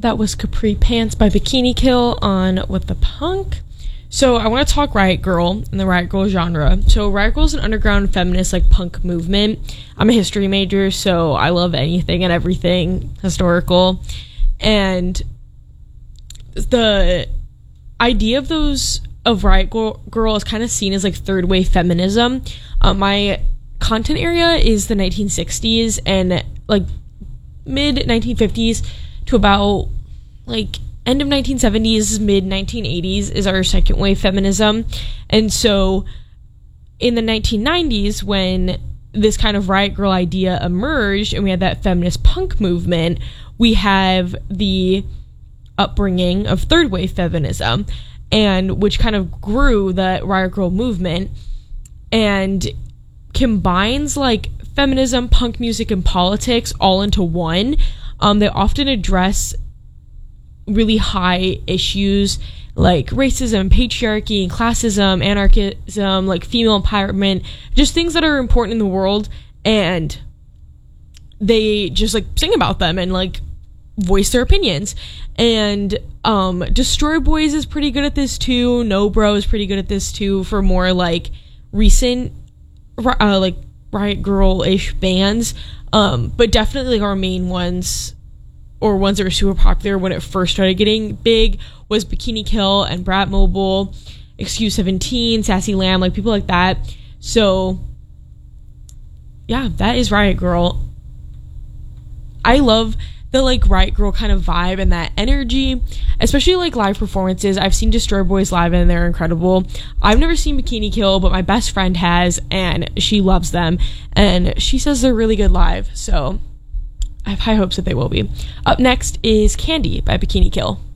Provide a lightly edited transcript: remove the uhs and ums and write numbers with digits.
That was Capri Pants by Bikini Kill on What the Punk. So I want to talk Riot Grrrl and the Riot Grrrl genre. So Riot Grrrl is an underground feminist like punk movement. I'm a history major, so I love anything and everything historical. And the idea of Riot Grrrl is kind of seen as like third wave feminism. My content area is the 1960s and like mid 1950s to about like end of 1970s, mid 1980s is our second wave feminism. And so in the 1990s, when this kind of Riot Grrrl idea emerged and we had that feminist punk movement, we have the upbringing of third wave feminism, and which kind of grew the Riot Grrrl movement and combines like feminism, punk music, and politics all into one. They often address really high issues like racism, patriarchy, and classism, anarchism, like female empowerment, just things that are important in the world, and they just like sing about them and like voice their opinions. And Destroy Boys is pretty good at this too. No Bro is pretty good at this too for more like recent like Riot Grrrl-ish bands. But definitely like our main ones, or ones that were super popular when it first started getting big, was Bikini Kill and Brat Mobile, Excuse 17, Sassy Lamb, like people like that. So yeah, that is Riot Grrrl. I love the like Riot Grrrl kind of vibe and that energy, especially like live performances. I've seen Destroy Boys live and they're incredible. I've never seen Bikini Kill, but my best friend has, and she loves them, and she says they're really good live, so I have high hopes that they will be. Up next is Candy by Bikini Kill.